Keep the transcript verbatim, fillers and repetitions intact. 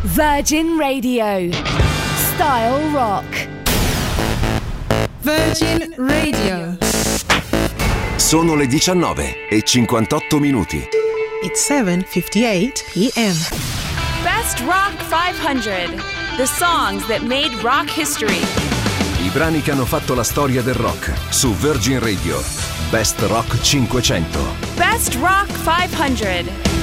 Virgin Radio. Style Rock. Virgin Radio. Sono le diciannove e cinquantotto minuti. It's seven fifty-eight p.m. Best Rock cinquecento. The songs that made rock history. I brani che hanno fatto la storia del rock su Virgin Radio. Best Rock cinquecento. Best Rock cinquecento.